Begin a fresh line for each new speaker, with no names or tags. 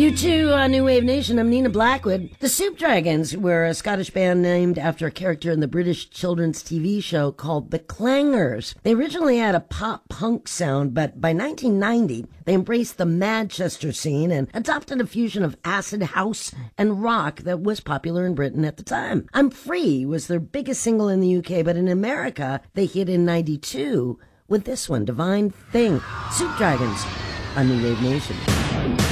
You too, New Wave Nation. I'm Nina Blackwood. The Soup Dragons were a Scottish band named after a character in the British children's TV show called The Clangers. They originally had a pop-punk sound, but by 1990, they embraced the Manchester scene and adopted a fusion of acid house and rock that was popular in Britain at the time. I'm Free was their biggest single in the UK, but in America, they hit in 92 with this one, Divine Thing. Soup Dragons on New Wave Nation.